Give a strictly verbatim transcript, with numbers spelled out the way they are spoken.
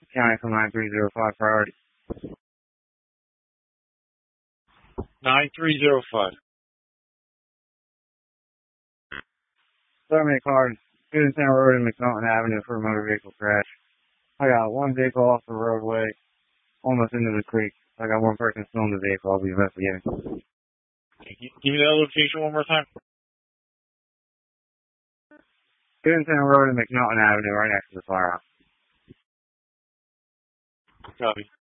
County from nine three zero five priority. nine three zero five. Seven cars, Goodentown Road and McNaughton Avenue for a motor vehicle crash. I got one vehicle off the roadway, almost into the creek. I got one person still in the vehicle. I'll be investigating. Give me that location one more time. Goodentown Road and McNaughton Avenue, right next to the firehouse. Copy.